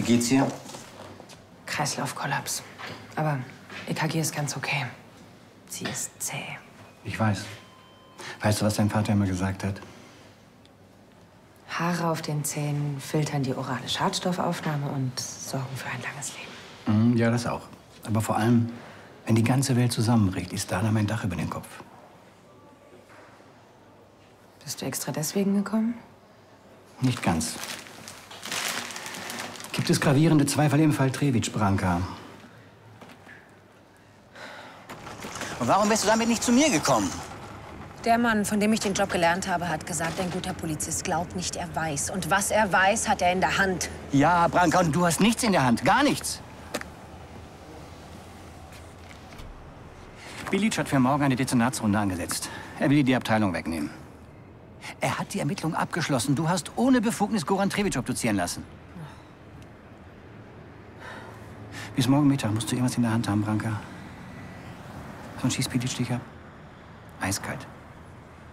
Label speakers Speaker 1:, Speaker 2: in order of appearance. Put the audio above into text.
Speaker 1: geht's ihr?
Speaker 2: Kreislaufkollaps. Aber EKG ist ganz okay. Sie ist zäh.
Speaker 3: Ich weiß. Weißt du, was dein Vater immer gesagt hat?
Speaker 2: Haare auf den Zähnen filtern die orale Schadstoffaufnahme und sorgen für ein langes Leben.
Speaker 3: Ja, das auch. Aber vor allem, wenn die ganze Welt zusammenbricht, ist da mein Dach über den Kopf.
Speaker 2: Bist du extra deswegen gekommen?
Speaker 3: Nicht ganz. Gibt es gravierende Zweifel im Fall Trewitsch, Branka?
Speaker 1: Und warum bist du damit nicht zu mir gekommen?
Speaker 4: Der Mann, von dem ich den Job gelernt habe, hat gesagt, ein guter Polizist glaubt nicht, er weiß. Und was er weiß, hat er in der Hand.
Speaker 3: Ja, Branka, und du hast nichts in der Hand. Gar nichts. Bilic hat für morgen eine Dezernatsrunde angesetzt. Er will dir die Abteilung wegnehmen. Er hat die Ermittlung abgeschlossen. Du hast ohne Befugnis Goran Trewitsch obduzieren lassen. Bis morgen Mittag musst du irgendwas in der Hand haben, Branka. Sonst schießt Bilic dich ab. Eiskalt.